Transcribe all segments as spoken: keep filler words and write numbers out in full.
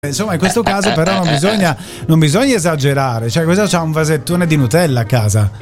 Insomma, in questo caso però non bisogna, non bisogna esagerare, cioè questo c'ha un vasettone di Nutella a casa.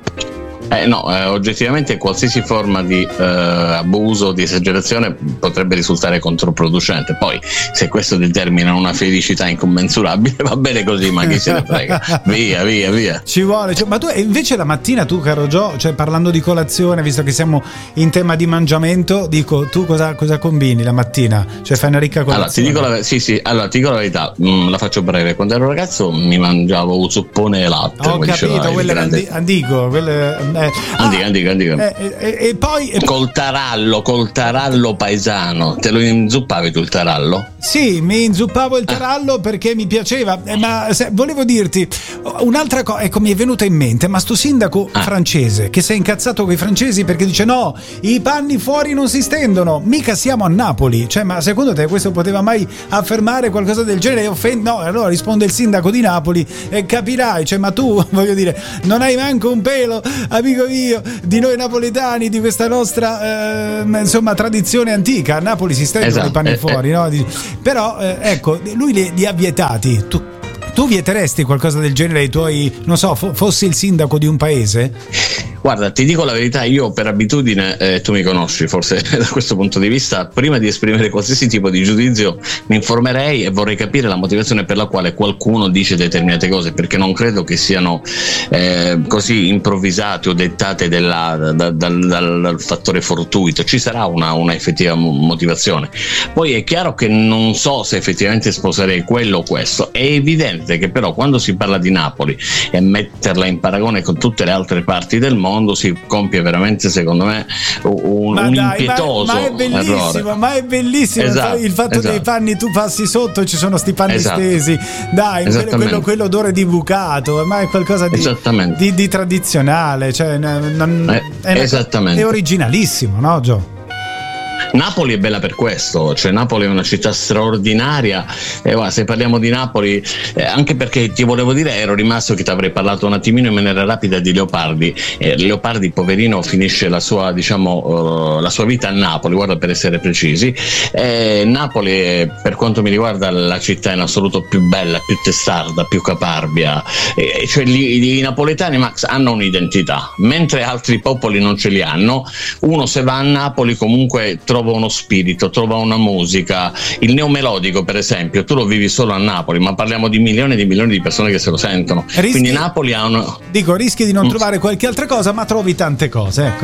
Eh no, eh, oggettivamente qualsiasi forma di eh, abuso, di esagerazione potrebbe risultare controproducente. Poi, se questo determina una felicità incommensurabile, va bene così, ma chi se ne frega. Via, via, via. Ci vuole. Cioè, ma tu invece la mattina, tu, caro Gio, cioè parlando di colazione, visto che siamo in tema di mangiamento, dico, tu cosa, cosa combini la mattina? Cioè fai una ricca colazione? Allora, ti dico la, sì, sì, allora, ti dico la verità, mh, la faccio breve. Quando ero ragazzo mi mangiavo un zuppone e latte. Ho capito, quello era grande... antico, quello... Eh, andico, ah, andico, andico. Eh, eh, e poi col tarallo, col tarallo paesano. Te lo inzuppavi tu il tarallo? Sì, mi inzuppavo il tarallo ah. perché mi piaceva, eh, ma se, volevo dirti un'altra cosa, ecco, mi è venuta in mente, ma sto sindaco ah. francese che si è incazzato con i francesi perché dice no, i panni fuori non si stendono, mica siamo a Napoli, cioè, ma secondo te questo poteva mai affermare qualcosa del genere? Offend- no, allora risponde il sindaco di Napoli e capirai, cioè, ma tu, voglio dire, non hai manco un pelo, amico mio, di noi napoletani, di questa nostra eh, insomma tradizione antica. A Napoli si stendono esatto. i panni eh, fuori eh. no? Però eh, ecco, lui li, li ha vietati. Tu, tu vieteresti qualcosa del genere ai tuoi, non so, f- fossi il sindaco di un paese? Guarda, ti dico la verità, io per abitudine, eh, tu mi conosci forse da questo punto di vista, prima di esprimere qualsiasi tipo di giudizio mi informerei e vorrei capire la motivazione per la quale qualcuno dice determinate cose, perché non credo che siano eh, così improvvisate o dettate della, da, dal, dal, dal fattore fortuito. Ci sarà una, una effettiva motivazione. Poi è chiaro che non so se effettivamente sposerei quello o questo. È evidente che però quando si parla di Napoli e metterla in paragone con tutte le altre parti del mondo si compie veramente, secondo me, un, ma un dai, impietoso ma, ma è bellissimo, errore. ma è bellissimo esatto, il fatto esatto. che i panni tu passi sotto, ci sono sti panni esatto. stesi, dai, quello, quello, quell'odore di bucato, ma è qualcosa di, di, di tradizionale, cioè non, eh, è, esattamente. È originalissimo, no Gio? Napoli è bella per questo, cioè Napoli è una città straordinaria e guarda, se parliamo di Napoli, eh, anche perché ti volevo dire, ero rimasto che ti avrei parlato un attimino in maniera rapida di Leopardi. eh, Leopardi poverino finisce la sua, diciamo, uh, la sua vita a Napoli, guarda, per essere precisi. eh, Napoli è, per quanto mi riguarda, la città in assoluto più bella, più testarda, più caparbia, eh, cioè gli, i napoletani, Max, hanno un'identità mentre altri popoli non ce li hanno. Uno se va a Napoli comunque trova uno spirito, trova una musica. Il neomelodico, per esempio, tu lo vivi solo a Napoli, ma parliamo di milioni e di milioni di persone che se lo sentono. Rischi, quindi Napoli ha un... Dico, rischi di non mm. trovare qualche altra cosa, ma trovi tante cose, ecco.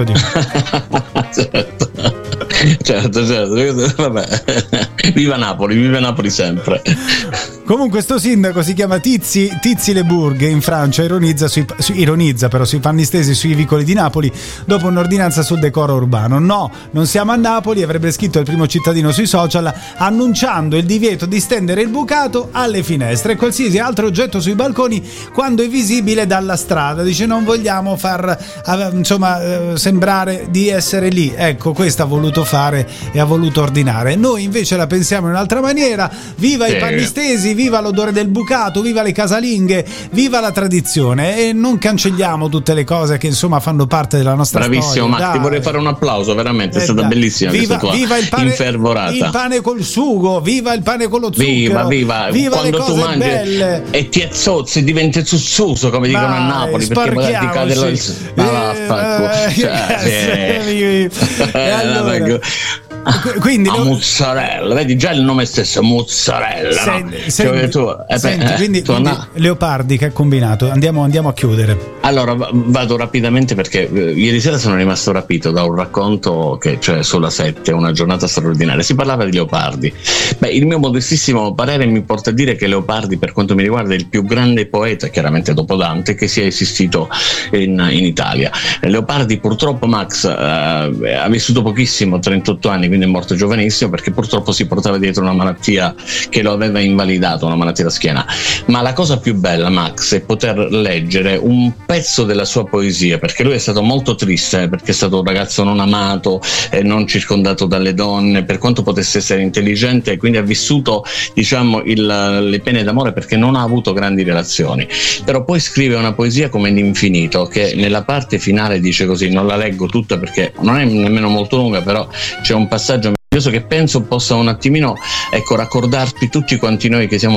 certo. certo, certo, vabbè. Viva Napoli, viva Napoli sempre. Comunque sto sindaco si chiama Tizi, Tizi Le Bourg, in Francia, ironizza, sui, su, ironizza però sui panni stesi sui vicoli di Napoli dopo un'ordinanza sul decoro urbano. No, non siamo a Napoli, avrebbe scritto il primo cittadino sui social, annunciando il divieto di stendere il bucato alle finestre e qualsiasi altro oggetto sui balconi quando è visibile dalla strada. Dice non vogliamo far insomma eh, sembrare di essere lì. Ecco, questo ha voluto fare e ha voluto ordinare. Noi invece la pensiamo in un'altra maniera. Viva sì. i panni stesi, viva l'odore del bucato, viva le casalinghe, viva la tradizione, e non cancelliamo tutte le cose che insomma fanno parte della nostra Bravissimo, storia. Bravissimo, Max, ti vorrei fare un applauso, veramente, è stata dai. bellissima viva, questa tua viva il pane, infervorata. Il pane col sugo, viva il pane con lo zucchero, viva, viva, viva quando le cose tu mangi belle. E ti azzozzi, diventi zuzzuso, come dicono Vai, a Napoli, perché poi ti cade lo... Ma vaffanculo. E allora... Quindi a mozzarella, vedi già il nome stesso, mozzarella. Senti, no? senti, cioè, tu, eh, senti, eh, quindi, tu quindi anna... Leopardi che ha combinato, andiamo, andiamo a chiudere. Allora vado rapidamente perché eh, ieri sera sono rimasto rapito da un racconto che c'è sulla sette, una giornata straordinaria. Si parlava di Leopardi. Beh, il mio modestissimo parere mi porta a dire che Leopardi, per quanto mi riguarda, è il più grande poeta, chiaramente dopo Dante, che sia esistito in, in Italia. Leopardi purtroppo, Max, eh, ha vissuto pochissimo, trentotto anni, quindi è morto giovanissimo, perché purtroppo si portava dietro una malattia che lo aveva invalidato, una malattia alla schiena. Ma la cosa più bella, Max, è poter leggere un pezzo della sua poesia, perché lui è stato molto triste, perché è stato un ragazzo non amato e non circondato dalle donne, per quanto potesse essere intelligente, quindi ha vissuto, diciamo, il, le pene d'amore perché non ha avuto grandi relazioni. Però poi scrive una poesia come l'infinito, che nella parte finale dice così, non la leggo tutta perché non è nemmeno molto lunga, però c'è un passaggio che penso possa un attimino, ecco, raccordarci tutti quanti noi che siamo